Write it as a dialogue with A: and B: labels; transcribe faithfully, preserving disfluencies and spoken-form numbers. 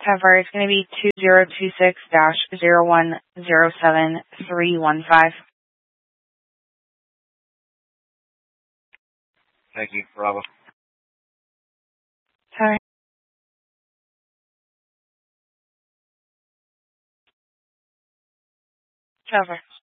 A: However, it's going to be two zero two six dash zero one zero seven three one five.
B: Thank you. Bravo.
A: Sorry. Over.